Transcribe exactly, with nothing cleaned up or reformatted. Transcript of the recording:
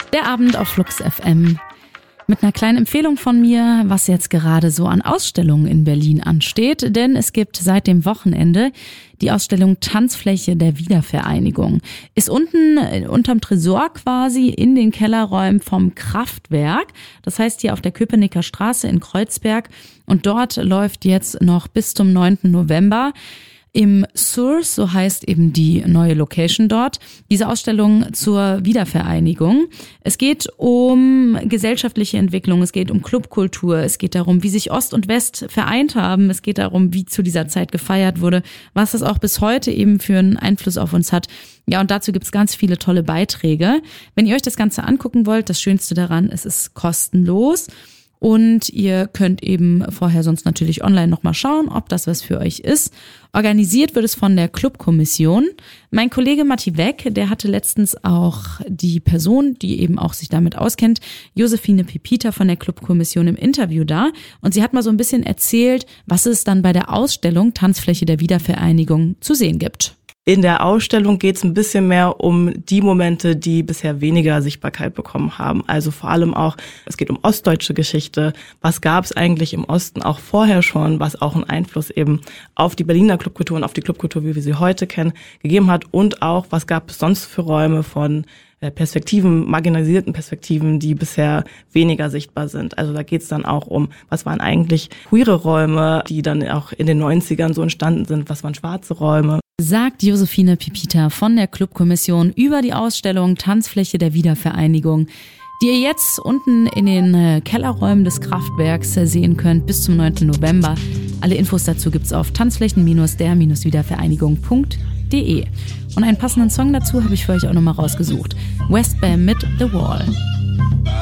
Der Abend auf Flux F M. Mit einer kleinen Empfehlung von mir, was jetzt gerade so an Ausstellungen in Berlin ansteht, denn es gibt seit dem Wochenende die Ausstellung Tanzfläche der Wiedervereinigung. Ist unten unterm Tresor quasi in den Kellerräumen vom Kraftwerk, das heißt hier auf der Köpenicker Straße in Kreuzberg, und dort läuft jetzt noch bis zum neunten November im Source, so heißt eben die neue Location dort, diese Ausstellung zur Wiedervereinigung. Es geht um gesellschaftliche Entwicklung, es geht um Clubkultur, es geht darum, wie sich Ost und West vereint haben, es geht darum, wie zu dieser Zeit gefeiert wurde, was das auch bis heute eben für einen Einfluss auf uns hat. Ja, und dazu gibt's ganz viele tolle Beiträge. Wenn ihr euch das Ganze angucken wollt, das Schönste daran, es ist kostenlos. Und ihr könnt eben vorher sonst natürlich online nochmal schauen, ob das was für euch ist. Organisiert wird es von der Clubkommission. Mein Kollege Matti Weck, der hatte letztens auch die Person, die eben auch sich damit auskennt, Josephine Pepita von der Clubkommission im Interview da. Und sie hat mal so ein bisschen erzählt, was es dann bei der Ausstellung Tanzfläche der Wiedervereinigung zu sehen gibt. In der Ausstellung geht es ein bisschen mehr um die Momente, die bisher weniger Sichtbarkeit bekommen haben. Also vor allem auch, es geht um ostdeutsche Geschichte. Was gab es eigentlich im Osten auch vorher schon, was auch einen Einfluss eben auf die Berliner Clubkultur und auf die Clubkultur, wie wir sie heute kennen, gegeben hat. Und auch, was gab es sonst für Räume von Perspektiven, marginalisierten Perspektiven, die bisher weniger sichtbar sind. Also da geht es dann auch um, was waren eigentlich queere Räume, die dann auch in den neunzigern so entstanden sind, was waren schwarze Räume. Sagt Josephine Pepita von der Clubkommission über die Ausstellung Tanzfläche der Wiedervereinigung, die ihr jetzt unten in den Kellerräumen des Kraftwerks sehen könnt bis zum neunten November. Alle Infos dazu gibt's auf tanzflächen der wiedervereinigung punkt de. Und einen passenden Song dazu habe ich für euch auch nochmal rausgesucht. Westbam mit The Wall.